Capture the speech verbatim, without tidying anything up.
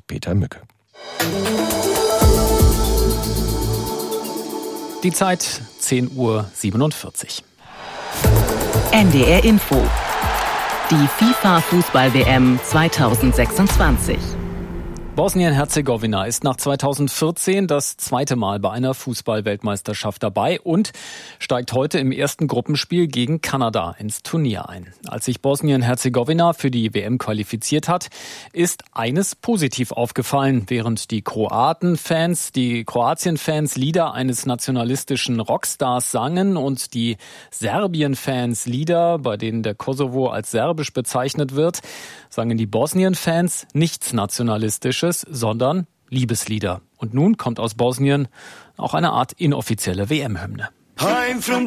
Peter Mücke. Die Zeit zehn Uhr siebenundvierzig. N D R Info. Die FIFA-Fußball-W M zweitausendsechsundzwanzig. Bosnien-Herzegowina ist nach zweitausendvierzehn das zweite Mal bei einer Fußball-Weltmeisterschaft dabei und steigt heute im ersten Gruppenspiel gegen Kanada ins Turnier ein. Als sich Bosnien-Herzegowina für die W M qualifiziert hat, ist eines positiv aufgefallen. Während die Kroaten-Fans, die Kroatien-Fans Lieder eines nationalistischen Rockstars sangen und die Serbien-Fans Lieder, bei denen der Kosovo als serbisch bezeichnet wird, sangen die Bosnien-Fans nichts Nationalistisches, sondern Liebeslieder. Und nun kommt aus Bosnien auch eine Art inoffizielle W M-Hymne.